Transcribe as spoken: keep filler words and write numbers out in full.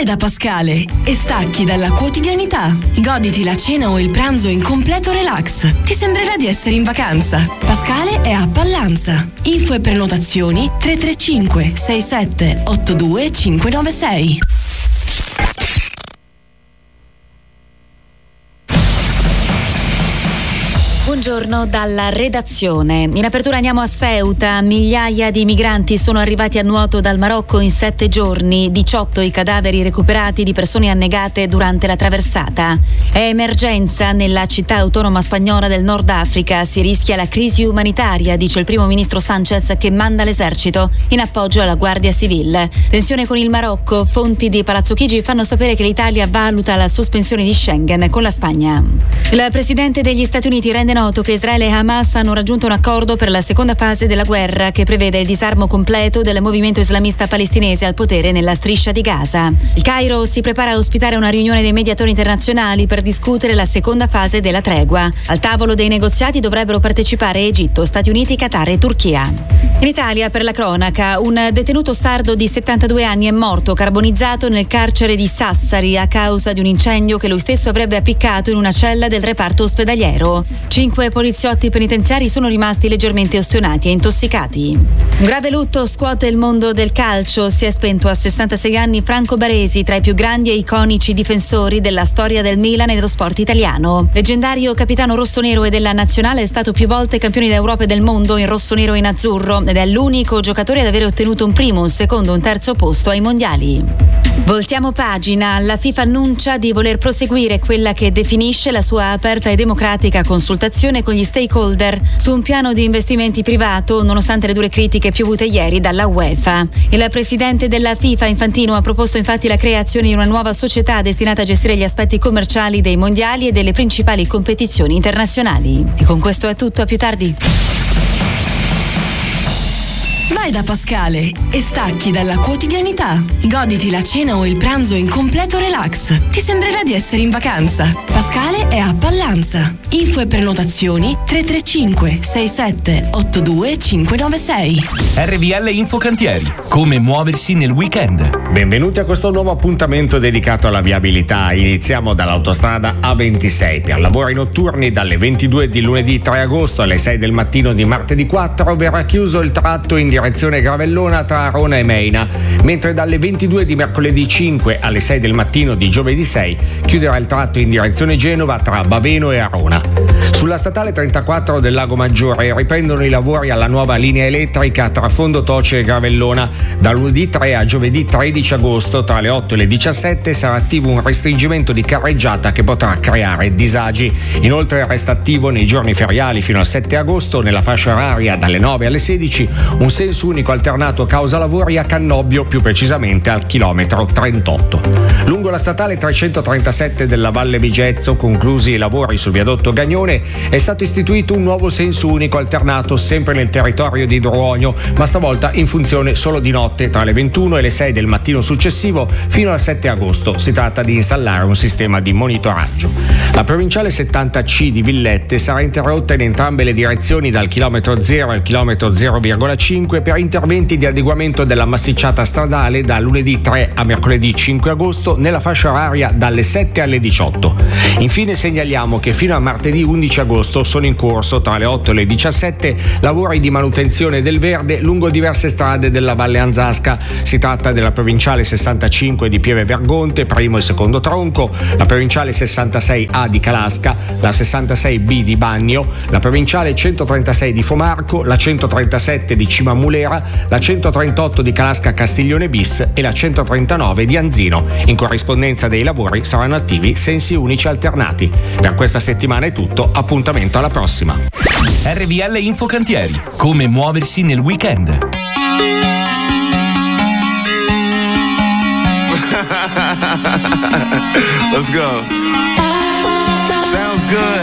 Vai da Pascale e stacchi dalla quotidianità. Goditi la cena o il pranzo in completo relax. Ti sembrerà di essere in vacanza. Pascale è a Pallanza. Info e prenotazioni tre tre cinque sei sette otto due cinque nove sei. Buongiorno dalla redazione. In apertura andiamo a Ceuta. Migliaia di migranti sono arrivati a nuoto dal Marocco in sette giorni. diciotto i cadaveri recuperati di persone annegate durante la traversata. È emergenza nella città autonoma spagnola del Nord Africa. Si rischia la crisi umanitaria, dice il primo ministro Sánchez, che manda l'esercito in appoggio alla Guardia Civile. Tensione con il Marocco. Fonti di Palazzo Chigi fanno sapere che l'Italia valuta la sospensione di Schengen con la Spagna. Il presidente degli Stati Uniti rende noto che Israele e Hamas hanno raggiunto un accordo per la seconda fase della guerra che prevede il disarmo completo del movimento islamista palestinese al potere nella striscia di Gaza. Il Cairo si prepara a ospitare una riunione dei mediatori internazionali per discutere la seconda fase della tregua. Al tavolo dei negoziati dovrebbero partecipare Egitto, Stati Uniti, Qatar e Turchia. In Italia, per la cronaca, un detenuto sardo di settantadue anni è morto carbonizzato nel carcere di Sassari a causa di un incendio che lui stesso avrebbe appiccato in una cella del reparto ospedaliero. Cinque poliziotti penitenziari sono rimasti leggermente ustionati e intossicati. Un grave lutto scuote il mondo del calcio. Si è spento a sessantasei anni Franco Baresi, tra i più grandi e iconici difensori della storia del Milan e dello sport italiano. Leggendario capitano rossonero e della nazionale, è stato più volte campione d'Europa e del mondo in rossonero e in azzurro ed è l'unico giocatore ad aver ottenuto un primo, un secondo e un terzo posto ai mondiali. Voltiamo pagina. La FIFA annuncia di voler proseguire quella che definisce la sua aperta e democratica consultazione con gli stakeholder su un piano di investimenti privato, nonostante le dure critiche piovute ieri dalla UEFA. Il presidente della FIFA, Infantino, ha proposto infatti la creazione di una nuova società destinata a gestire gli aspetti commerciali dei mondiali e delle principali competizioni internazionali. E con questo è tutto, a più tardi. Vai da Pascale e stacchi dalla quotidianità. Goditi la cena o il pranzo in completo relax. Ti sembrerà di essere in vacanza. Pascale è a Pallanza. Info e prenotazioni tre tre cinque sei sette otto due cinque nove sei. R V L Infocantieri. Come muoversi nel weekend. Benvenuti a questo nuovo appuntamento dedicato alla viabilità. Iniziamo dall'autostrada A ventisei. Per lavori notturni dalle ventidue di lunedì tre agosto alle sei del mattino di martedì quattro verrà chiuso il tratto in direzione Gravellona tra Arona e Meina, mentre dalle ventidue di mercoledì cinque alle sei del mattino di giovedì sei chiuderà il tratto in direzione Genova tra Baveno e Arona. Sulla statale trentaquattro del Lago Maggiore riprendono i lavori alla nuova linea elettrica tra Fondotoce e Gravellona. Da lunedì tre a giovedì tredici agosto tra le otto e le diciassette sarà attivo un restringimento di carreggiata che potrà creare disagi. Inoltre resta attivo nei giorni feriali fino al sette agosto nella fascia oraria dalle nove alle sedici un senso unico alternato causa lavori a Cannobbio, più precisamente al chilometro trentotto. Lungo la statale trecentotrentasette della Valle Vigezzo, conclusi i lavori sul viadotto Gagnone, è stato istituito un nuovo senso unico alternato sempre nel territorio di Druogno, ma stavolta in funzione solo di notte tra le ventuno e le sei del mattino successivo fino al sette agosto. Si tratta di installare un sistema di monitoraggio. La provinciale settanta C di Villette sarà interrotta in entrambe le direzioni dal chilometro zero al chilometro zero virgola cinque per interventi di adeguamento della massicciata stradale da lunedì tre a mercoledì cinque agosto nella fascia oraria dalle sette alle diciotto. Infine segnaliamo che fino a martedì undici agosto sono in corso tra le otto e le diciassette lavori di manutenzione del verde lungo diverse strade della Valle Anzasca. Si tratta della provinciale sessantacinque di Pieve Vergonte, primo e secondo tronco, la provinciale sessantasei A di Calasca, la sessantasei B di Bagno, la provinciale centotrentasei di Fomarco, la centotrentasette di Cimamulera, la centotrentotto di Calasca Castiglione bis e la centotrentanove di Anzino. In corrispondenza dei lavori saranno attivi sensi unici alternati. Per questa settimana è tutto, appuntamento alla prossima. R V L Infocantieri. Come muoversi nel weekend. Let's go. Sounds good.